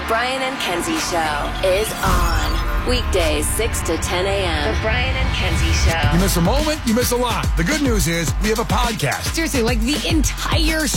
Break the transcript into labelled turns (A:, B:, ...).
A: Brian and Kenzie Show is on. Weekdays, 6 to 10 a.m. The Brian and Kenzie Show.
B: You miss a moment, you miss a lot. The good news is we have a podcast.
C: Seriously, like the entire